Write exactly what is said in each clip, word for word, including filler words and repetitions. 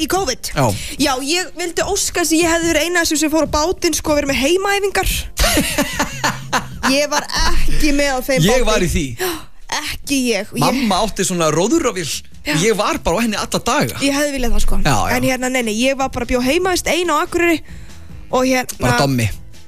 í COVID Já, Já ég vildi óska þess að ég hefði verið eina sem fór á bátinn sko að vera með heimaæfingar Ég var ekki með á þeim ég báti var í því Ekki ég og ég, Mamma átti svona róðurafil Ég var bara á henni alla daga ég hefði viljað það sko Já, já. En hérna, nei, nei, ég var bara bjó heimaðist einu á Akureyri Og hérna Bara dommi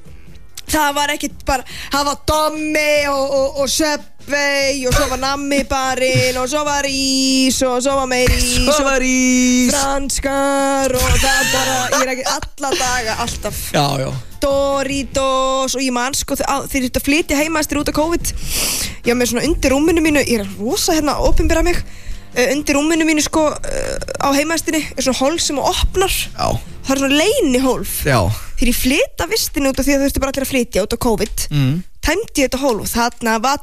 Það var ekkit bara, það var Dommi og, og, og Subway og svo var nammi barinn og svo var ís og svo var meir ís Svo og var ís franskar og það bara, ég er ekki alla daga, alltaf Já, já Doritos og ég man sko þegar þeir þetta flytja heimaðistir út af COVID Ég var með svona undir rúminu mínu, ég er rosa hérna að opinbera mig uh, Undir rúminu mínu sko uh, á heimaðistinni er svona hólf sem opnar Já, Það er svona leynihólf já Þegar ég flytta vistinni út af því að þau þurftu bara allir að flytja út af COVID mm. Tæmdi ég þetta hólf Þarna var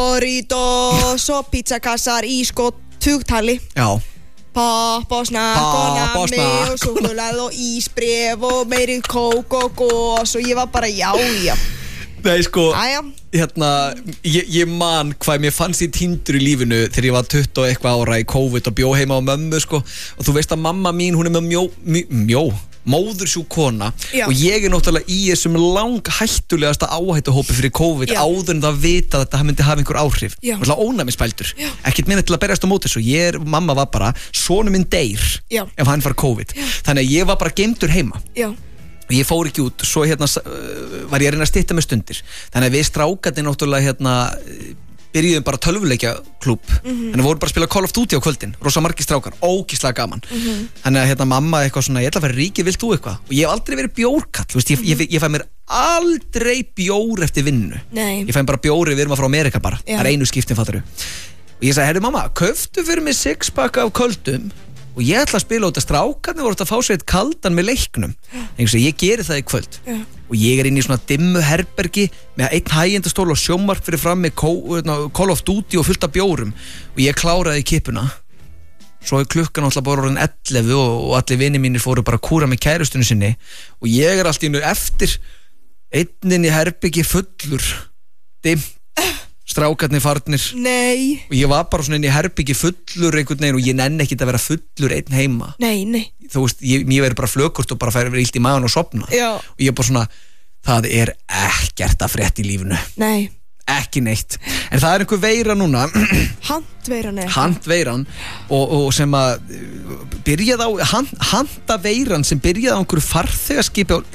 Doritos og pizzakassar í sko tugtali Já, Popp og snakk og Popp og nammi snakk. og súkkulaði og ísbref og meiri kók og gos og ég var bara já, já nei sko Æja, Hérna, ég, ég man hvað mér fannst ég týndur í lífinu þegar ég var tuttugu og eitthvað ára í COVID og bjó heima á mömmu sko og þú veist að mamma mín hún er með mjó, mjó, mjó móðursjúk kona Já. og ég er náttúrulega í þessum lang hættulegasta áhættuhópi fyrir COVID Já. áður en það vita að þetta myndi hafa einhver áhrif Já. náttúrulega ónæmispældur ekkert minni til að berjast á móti þessu ég er, mamma var bara, sonu minn deyr Já. ef hann fær COVID Já. þannig að ég var bara geimdur heima já, og ég fór ekki út, svo hérna uh, var ég að reyna að stytta með stundir þannig að við strákarnir náttúrulega hérna byrjuðum bara tölvuleikja klúb Mhm. þannig að vorum bara að spila Call of Duty á kvöldin rosa margir strákar, ógíslega gaman Mhm. þannig að hérna mamma eitthvað svona, ég ætla að fara ríki, vilt þú eitthvað og ég hef aldrei verið bjórkall, þú veist, ég, ég, ég, ég fæ mér aldrei bjór eftir vinnu nei ég fæ mér bara bjóri, við erum að frá Amerika bara Já. það er einu skiptin, fattaru og ég sagði, herri mamma, köftu fyrir mig sixpack af köldum og ég ætla að spila út að strákarnir voru að fá sér eitt kaldan með leiknum eins og ég geri það í kvöld Já. og ég er inn í svona dimmu herbergi með einn hægjendastól og sjónvarp fyrir fram með Call of Duty og fullt af bjórum og ég kláraði kippuna svo er klukkan alltaf bara orðin ellefu og, og allir vinir mínir fóru bara að kúra með kærustunni sinni og ég er alltaf innu eftir einnin í herbergi fullur dimmt strákarnir farnir Nei, og ég var bara svona inn í herbyggi fullur einhvern veginn og ég nenni ekkit að vera fullur einn heima nei, nei þú veist, ég, ég verið bara flökurt og bara færi verið illt í maðan og sopna Já. og ég er bara svona, það er ekkert að frétta í lífinu, Nei, ekki neitt en það er einhver veira núna handveiran er handveiran og, og sem að uh, byrjaði á hand, handaveiran sem byrjaði á einhverju farþegaskipi og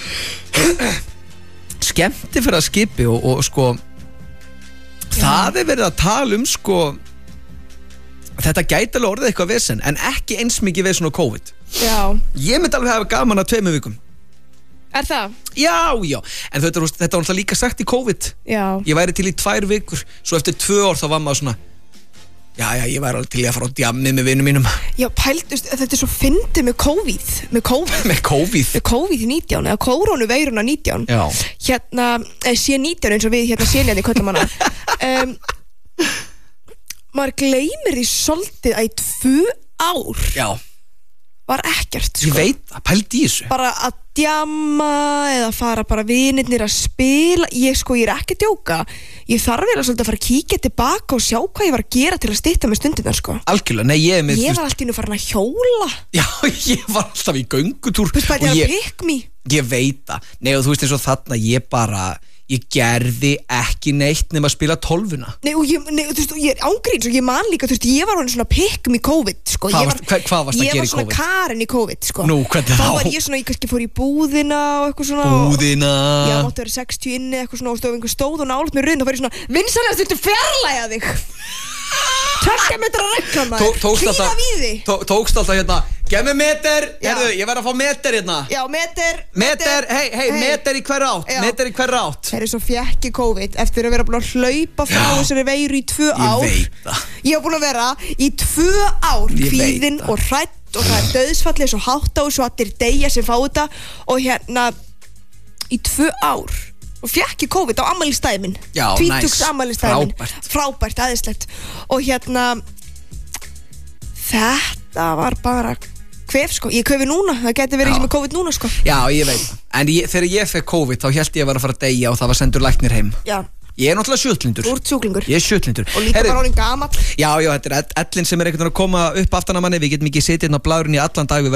skemmti fyrir að skipi og, og sko það er verið að tala um sko þetta gæti alveg orðið eitthvað vesen en ekki eins mikið vesen og COVID Já, ég myndi alveg hafa gaman að tveimur vikum er það? já, já, en þetta, þetta var alltaf líka sagt í COVID Já, ég væri til í tvær vikur svo eftir tvö ár þá var maður svona já, já, ég væri alveg til í að fara á djammið með vinum mínum já, pældust, þetta er svo fyndið með COVID Með COVID með COVID Með COVID nítján, eða kórónuveiruna nítján já, Hérna, eh, C nítján eins og við hérna sénjandi köllum hana um, Maður gleymir því svolítið að í tvö ár já, var ekkert ég sko. veit það, pældi í þessu Bara að djamma eða fara bara vinirnir að spila Ég sko, ég er ekki að djóka Ég þarf vel að svolítið að fara að kíkja tilbaka og sjá hvað ég var að gera til að stytta með stundirnar sko. algjörlega, nei, ég er með Ég var alltaf innu farin að hjóla já, ég var alltaf í göngutúr Þú veist hvað og þetta er ég, að pick me ég veit það, nei og þú veist eins og þarna ég bara, ég gerði ekki neitt nema að spila tólfuna Nei, og ég, nei, þú veist, og ég er ángríns og ég man líka, þú veist, ég var hann svona pick me COVID, sko Hvað Ég varst- hva- hvað varstu að Ég gera var í svona COVID? Karen í COVID, sko Nú, hvernig Þá þá? var ég svona, ég kannski fór í búðina og eitthvað svona og- búðina Já, máttu vera sextíu inni eitthvað svona og stóð einhver stóð og nálægt með rauðin þá var ég svona vinsanlega þurftu fjarlæga þig Tveggja metra reglan Tó- maður tókst Hlýða alltaf- við því tó- tókst alltaf hérna, gef mér meter Já. herðu, ég verð að fá meter hérna Já, meter meter, hei, hei, Hey. meter í hver átt Já. meter í hver átt Það er svo fjekki COVID eftir að vera búin að hlaupa frá Já. þessari veiru í tvö ég ár veit það Ég var búin að vera í tvö ár Ég veit kvíðin það. og hrætt og það er döðsfallið svo hátt á svo allir deyja sem fá þetta og hérna í tvö ár og fekk ég COVID á ammælistæði minn Já, tvítugs nice. ammælistæði minn Frábært. frábært, aðeinslegt og hérna þetta var bara kvef sko, ég köfi núna það geti verið Já. sem er COVID núna sko já, ég veit það en ég, þegar ég fekk COVID þá held ég að vera að fara að deyja og það var sendur læknir heim Já, ég er náttúrulega sjötlindur þú ert sjúklingur ég er sjötlindur og líka Heyrðu, bara orðin gamall já, já, þetta er ellin sem er einhvern veginn að koma upp aftan að manni við getum ekki setið inn á blárunni allan dag við